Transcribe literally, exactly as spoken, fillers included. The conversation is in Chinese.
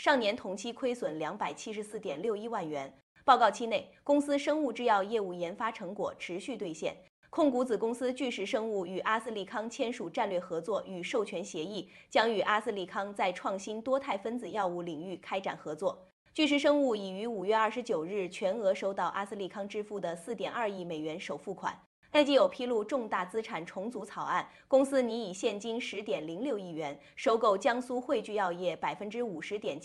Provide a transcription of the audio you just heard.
上年同期亏损两百七十四点六一万元。报告期内，公司生物制药业务研发成果持续兑现。控股子公司巨石生物与阿斯利康签署战略合作与授权协议，将与阿斯利康在创新多肽分子药物领域开展合作。巨石生物已于五月二十九日全额收到阿斯利康支付的四点二亿美元首付款。该机有披露重大资产重组草案，公司拟以现金十点零六亿元收购江苏汇聚药业百分之五十点